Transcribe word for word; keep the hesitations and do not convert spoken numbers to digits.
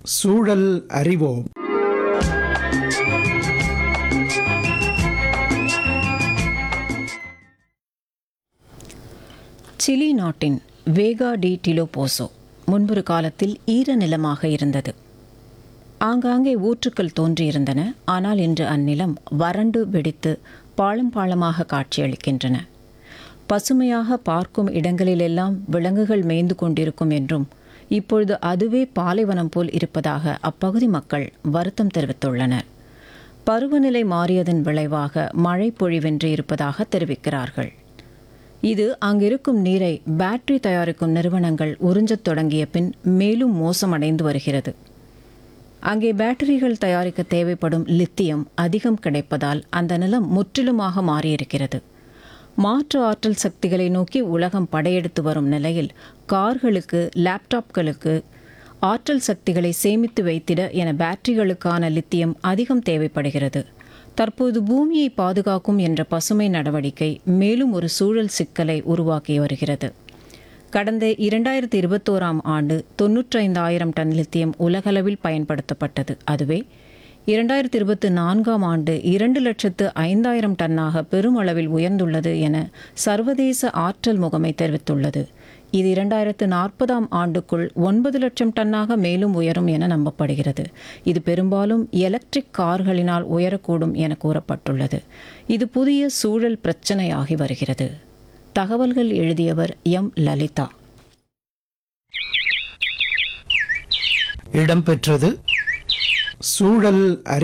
சூழல் அறிவோம். சிலி நாட்டின் வேகா டி டிலோபோசோ முன்பொரு காலத்தில் ஈர நிலமாக இருந்தது. ஆங்காங்கே ஊற்றுக்கள் தோன்றியிருந்தன. ஆனால் இன்று அந்நிலம் வறண்டு வெடித்து பாளம் பாளமாக காட்சியளிக்கின்றன. பசுமையாக பார்க்கும் இடங்களிலெல்லாம் விலங்குகள் மேய்ந்து கொண்டிருக்கும் என்றும் இப்பொழுது அதுவே பாலைவனம் போல் இருப்பதாக அப்பகுதி மக்கள் வருத்தம் தெரிவித்துள்ளனர். பருவநிலை மாறியதன் விளைவாக மழை பொழிவின்றி இருப்பதாக தெரிவிக்கிறார்கள். இது அங்கிருக்கும் நீரை பேட்டரி தயாரிக்கும் நிறுவனங்கள் உறிஞ்சத் தொடங்கிய பின் மேலும் மோசமடைந்து வருகிறது. அங்கே பேட்டரிகள் தயாரிக்க தேவைப்படும் லித்தியம் அதிகம் கிடைப்பதால் அந்த நிலம் முற்றிலுமாக மாறியிருக்கிறது. மாற்று ஆற்றல் சக்திகளை நோக்கி உலகம் படையெடுத்து வரும் நிலையில் கார்களுக்கு, லேப்டாப்களுக்கு ஆற்றல் சக்திகளை சேமித்து வைத்திட என பேட்டரிகளுக்கான லித்தியம் அதிகம் தேவைப்படுகிறது. தற்போது பூமியை பாதுகாக்கும் என்ற பசுமை நடவடிக்கை மேலும் ஒரு சூழல் சிக்கலை உருவாக்கி வருகிறது. கடந்த இரண்டாயிரத்தி இருபத்தோராம் ஆண்டு தொன்னூற்றைந்தாயிரம் டன் லித்தியம் உலகளவில் பயன்படுத்தப்பட்டது. அதுவே இரண்டாயிரத்தி இருபத்தி நான்காம் ஆண்டு இரண்டு லட்சத்து ஐந்தாயிரம் டன்னாக பெருமளவில் உயர்ந்துள்ளது என சர்வதேச ஆற்றல் முகமை தெரிவித்துள்ளது. இது இரண்டாயிரத்து நாற்பதாம் ஆண்டுக்குள் ஒன்பது லட்சம் டன்னாக மேலும் உயரும் என நம்பப்படுகிறது. இது பெரும்பாலும் எலக்ட்ரிக் கார்களினால் உயரக்கூடும் என கூறப்பட்டுள்ளது. இது புதிய சூழல் பிரச்சனையாகி வருகிறது. தகவல்கள் எழுதியவர் எம் லலிதா. இடம்பெற்றது சூழல் அறி